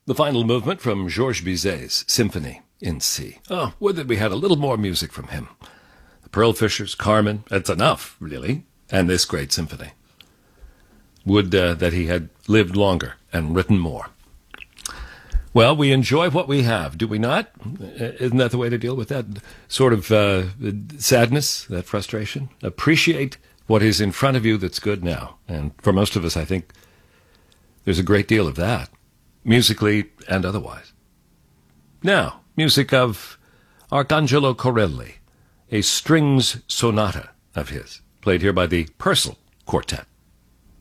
The final movement from Georges Bizet's Symphony in C. Oh, would that we had a little more music from him. The Pearl Fishers, Carmen, that's enough, really, and this great symphony. Would that he had lived longer and written more. Well, we enjoy what we have, do we not? Isn't that the way to deal with that sort of sadness, that frustration? Appreciate what is in front of you that's good now. And for most of us, I think there's a great deal of that, musically and otherwise. Now, music of Arcangelo Corelli, a strings sonata of his, played here by the Purcell Quartet.